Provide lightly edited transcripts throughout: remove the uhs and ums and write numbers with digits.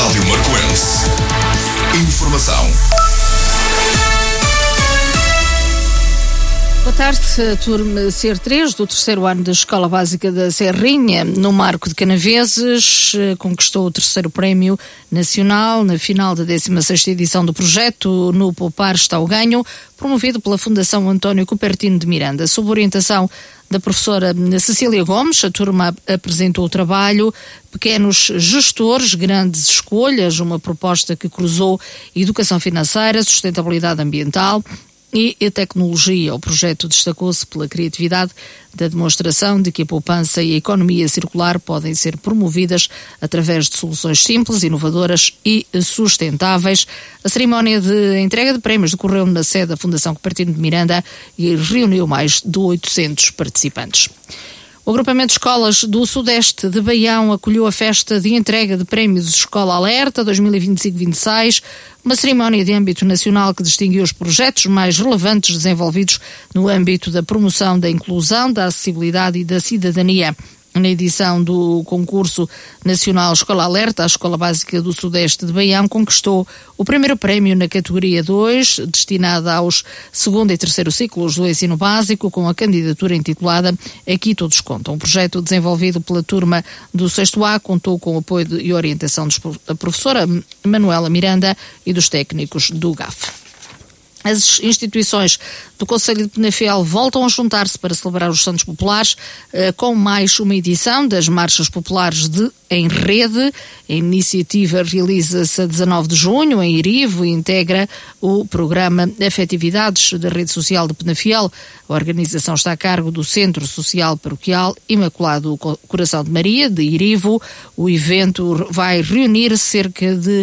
Rádio Marcoense. Informação. Boa tarde, turma Ser 3 do terceiro ano da Escola Básica da Serrinha, no Marco de Canaveses, conquistou o terceiro prémio nacional na final da 16ª edição do projeto No Poupar Está o Ganho, promovido pela Fundação António Cupertino de Miranda. Sob orientação da professora Cecília Gomes, a turma apresentou o trabalho Pequenos Gestores, Grandes Escolhas, uma proposta que cruzou educação financeira, sustentabilidade ambiental e a tecnologia. O projeto destacou-se pela criatividade da demonstração de que a poupança e a economia circular podem ser promovidas através de soluções simples, inovadoras e sustentáveis. A cerimónia de entrega de prémios decorreu na sede da Fundação Cupertino de Miranda e reuniu mais de 800 participantes. O agrupamento de escolas do Sudeste de Baião acolheu a festa de entrega de prémios Escola Alerta 2025-26, uma cerimónia de âmbito nacional que distinguiu os projetos mais relevantes desenvolvidos no âmbito da promoção da inclusão, da acessibilidade e da cidadania. Na edição do concurso nacional Escola Alerta, a Escola Básica do Sudeste de Baião conquistou o primeiro prémio na categoria 2, destinada aos segundo e terceiro ciclos do ensino básico, com a candidatura intitulada Aqui Todos Contam. O projeto desenvolvido pela turma do 6º A contou com o apoio e orientação da professora Manuela Miranda e dos técnicos do GAF. As instituições do Concelho de Penafiel voltam a juntar-se para celebrar os Santos Populares com mais uma edição das Marchas Populares em Rede. A iniciativa realiza-se a 19 de junho em Irivo e integra o programa Afetividades da Rede Social de Penafiel. A organização está a cargo do Centro Social Paroquial Imaculado Coração de Maria, de Irivo. O evento vai reunir cerca de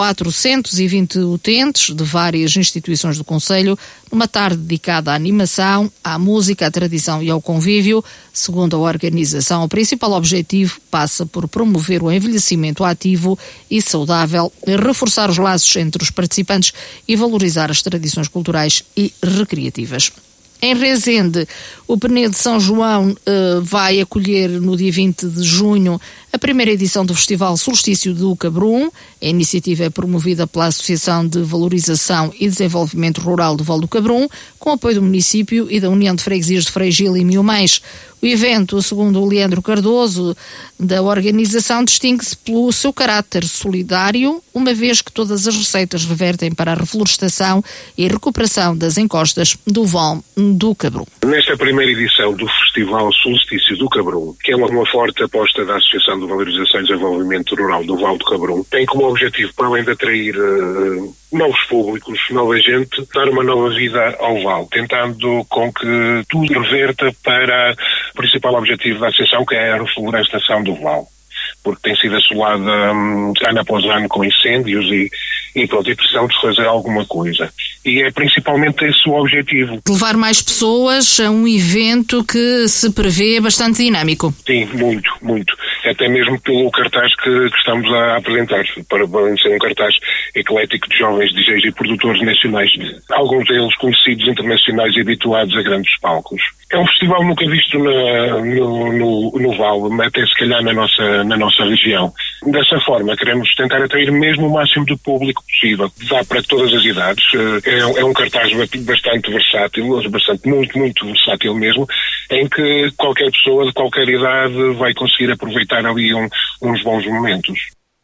420 utentes de várias instituições do Concelho, numa tarde dedicada à animação, à música, à tradição e ao convívio. Segundo a organização, o principal objetivo passa por promover o envelhecimento ativo e saudável, reforçar os laços entre os participantes e valorizar as tradições culturais e recreativas. Em Rezende, o Penedo de São João vai acolher no dia 20 de junho a primeira edição do Festival Solstício do Cabrum. A iniciativa é promovida pela Associação de Valorização e Desenvolvimento Rural do Val do Cabrum, com apoio do município e da União de Freguesias de Freigil e Miomães. O evento, segundo o Leandro Cardoso, da organização, distingue-se pelo seu caráter solidário, uma vez que todas as receitas revertem para a reflorestação e recuperação das encostas do Val do Cabrum. Nesta primeira edição do Festival Solstício do Cabrum, que é uma forte aposta da Associação de Valorização e Desenvolvimento Rural do Val do Cabrum, tem como objetivo, para além de atrair novos públicos, nova gente, dar uma nova vida ao Val, tentando com que tudo reverta para o principal objetivo da Associação, que é a reflorestação do Val, porque tem sido assolada ano após ano com incêndios e precisam de fazer alguma coisa. E é principalmente esse o objetivo. Levar mais pessoas a um evento que se prevê bastante dinâmico. Sim, muito, muito. Até mesmo pelo cartaz que estamos a apresentar, para ser um cartaz eclético de jovens DJs e produtores nacionais, alguns deles conhecidos internacionais e habituados a grandes palcos. É um festival nunca visto no Val, até se calhar na nossa região. Dessa forma, queremos tentar atrair mesmo o máximo de público possível. Dá para todas as idades. É um cartaz bastante versátil, muito versátil mesmo, em que qualquer pessoa de qualquer idade vai conseguir aproveitar ali uns bons momentos.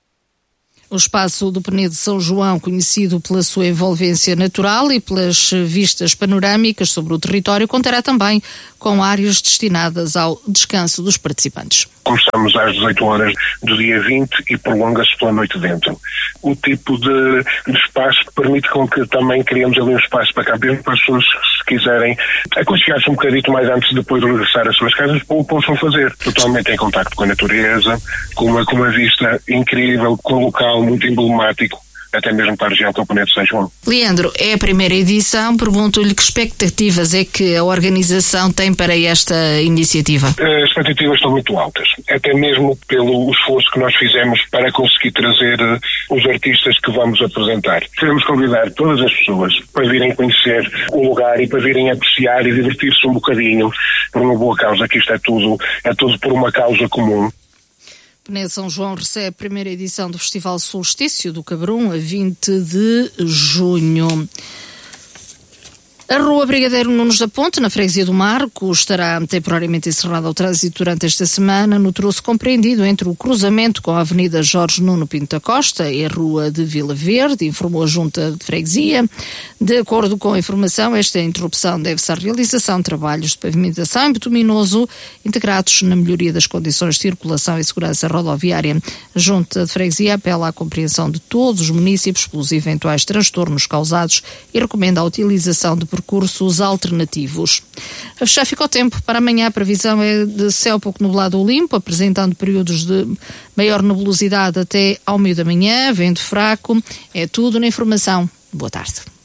O espaço do Penedo de São João, conhecido pela sua envolvência natural e pelas vistas panorâmicas sobre o território, contará também com áreas destinadas ao descanso dos participantes. Começamos às 18 horas do dia 20 e prolonga-se pela noite dentro. O tipo de espaço permite com que também criemos ali um espaço para campismo, para as pessoas que se quiserem aconchegar-se um bocadinho mais antes de depois de regressar às suas casas, ou possam fazer totalmente em contacto com a natureza, com uma vista incrível, com um local muito emblemático, até mesmo para a região do Penedo de São João. Leandro, é a primeira edição, pergunto-lhe que expectativas é que a organização tem para esta iniciativa? As expectativas estão muito altas, até mesmo pelo esforço que nós fizemos para conseguir trazer os artistas que vamos apresentar. Queremos convidar todas as pessoas para virem conhecer o lugar e para virem apreciar e divertir-se um bocadinho por uma boa causa, que isto é tudo por uma causa comum. Penedo São João recebe a primeira edição do Festival Solstício do Cabrum, a 20 de junho. A Rua Brigadeiro Nunes da Ponte, na Freguesia do Marco, estará temporariamente encerrada ao trânsito durante esta semana no troço compreendido entre o cruzamento com a Avenida Jorge Nuno Pinto da Costa e a Rua de Vila Verde, informou a Junta de Freguesia. De acordo com a informação, esta interrupção deve-se à realização de trabalhos de pavimentação e bituminoso integrados na melhoria das condições de circulação e segurança rodoviária. A Junta de Freguesia apela à compreensão de todos os municípios pelos eventuais transtornos causados e recomenda a utilização de percursos alternativos. A fechar fica o tempo. Para amanhã a previsão é de céu pouco nublado ou limpo, apresentando períodos de maior nebulosidade até ao meio da manhã, vento fraco. É tudo na informação. Boa tarde.